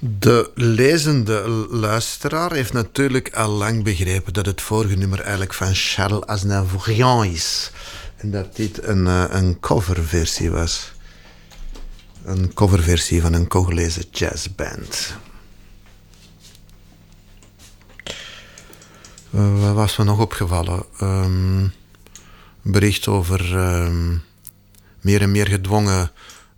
De lezende luisteraar heeft natuurlijk al lang begrepen dat het vorige nummer eigenlijk van Charles Aznavourian is. En dat dit een coverversie was. Een coverversie van een Congolese jazzband. Wat was me nog opgevallen? Een bericht over meer en meer gedwongen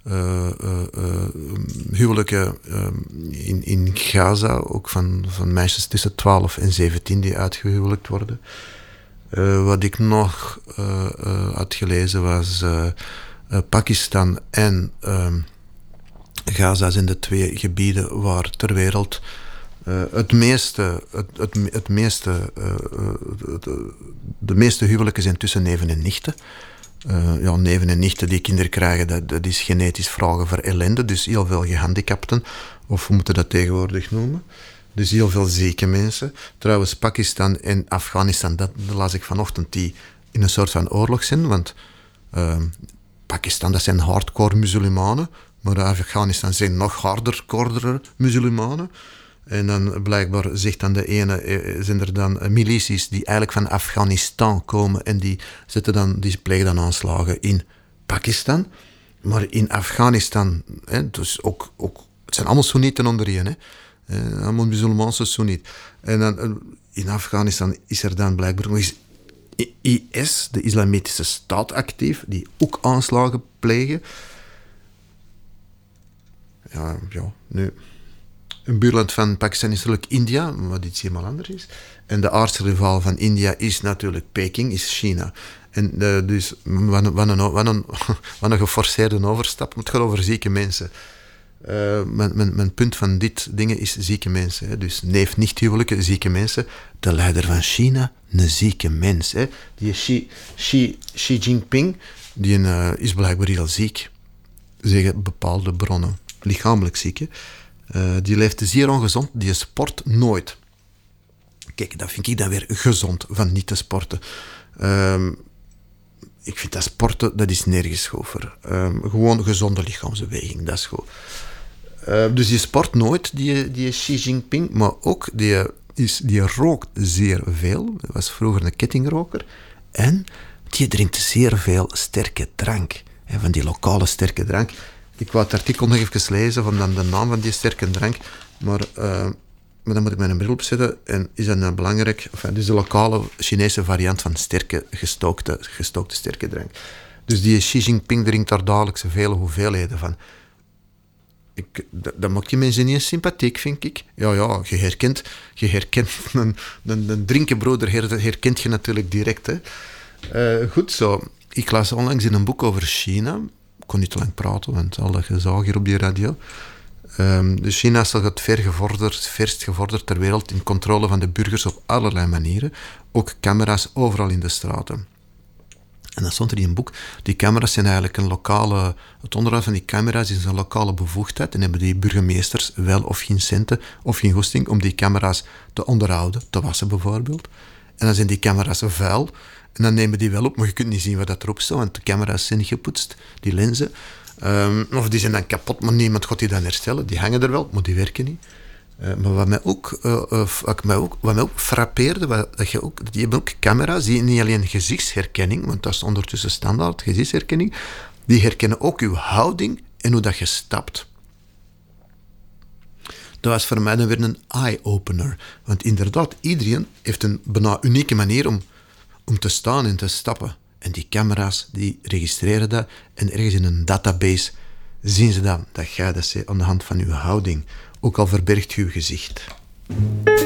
huwelijken in Gaza, ook van meisjes tussen 12 en 17 die uitgehuwelijkt worden. Wat ik nog had gelezen was Pakistan en Gaza zijn de twee gebieden waar ter wereld de meeste huwelijken zijn tussen neven en nichten. Neven en nichten die kinderen krijgen, dat is genetisch vragen voor ellende. Dus heel veel gehandicapten, of we moeten dat tegenwoordig noemen. Dus heel veel zieke mensen. Trouwens, Pakistan en Afghanistan, dat las ik vanochtend, die in een soort van oorlog zijn. Want Pakistan, dat zijn hardcore musulmanen. Maar Afghanistan zijn nog hardcore muzulmanen. En dan blijkbaar zegt dan de ene, zijn er dan milities die eigenlijk van Afghanistan komen en die plegen dan aanslagen in Pakistan. Maar in Afghanistan, dus ook het zijn allemaal Soenieten onderin, allemaal musulmaanse Soeniet. En dan in Afghanistan is er dan blijkbaar nog eens IS, de Islamitische Staat, actief, die ook aanslagen plegen. Ja, nu... Een buurland van Pakistan is natuurlijk India, wat iets helemaal anders is. En de aardsrivaal van India is natuurlijk Peking, is China. En dus wat een geforceerde overstap. Het gaat over zieke mensen. Mijn punt van dit dingen is zieke mensen. Hè. Dus neef-nicht-huwelijken, zieke mensen. De leider van China, een zieke mens. Hè. Die Xi Jinping, die is blijkbaar heel ziek. Zeggen bepaalde bronnen. Lichamelijk ziek, hè. Die leeft zeer ongezond, die sport nooit. Kijk, dat vind ik dan weer gezond, van niet te sporten. Ik vind dat sporten, dat is nergens goed voor. Gewoon gezonde lichaamsbeweging, dat is goed. Dus die sport nooit, die Xi Jinping, maar ook die rookt zeer veel. Hij was vroeger een kettingroker. En die drinkt zeer veel sterke drank. Van die lokale sterke drank. Ik wou het artikel nog even lezen van dan de naam van die sterke drank, maar dan moet ik mijn bril opzetten en is dat belangrijk. Dit is de lokale Chinese variant van sterke gestookte sterke drank. Dus die Xi Jinping drinkt daar dagelijks vele hoeveelheden van. Dat maakt die mensen niet eens sympathiek, vind ik. Ja, je herkent een drinkenbroeder herkent je natuurlijk direct. Hè. Goed zo. Ik las onlangs in een boek over China. Ik kon niet te lang praten, want al dat gezag hier op die radio. Dus China is het verst gevorderd ter wereld in controle van de burgers op allerlei manieren. Ook camera's overal in de straten. En dan stond er in een boek, die camera's zijn eigenlijk het onderhoud van die camera's is een lokale bevoegdheid en hebben die burgemeesters wel of geen centen of geen goesting om die camera's te onderhouden, te wassen bijvoorbeeld. En dan zijn die camera's vuil. En dan nemen die wel op, maar je kunt niet zien wat dat erop staat, want de camera's zijn gepoetst, die lenzen. Of die zijn dan kapot, maar niemand gaat die dan herstellen. Die hangen er wel, maar die werken niet. Maar wat mij ook frappeerde, die hebben ook camera's die niet alleen gezichtsherkenning, want dat is ondertussen standaard, gezichtsherkenning, die herkennen ook uw houding en hoe dat je stapt. Dat was voor mij dan weer een eye-opener. Want inderdaad, iedereen heeft een bijna unieke manier om te staan en te stappen. En die camera's, die registreren dat. En ergens in een database zien ze dat jij dat zei aan de hand van uw houding. Ook al verbergt je uw gezicht.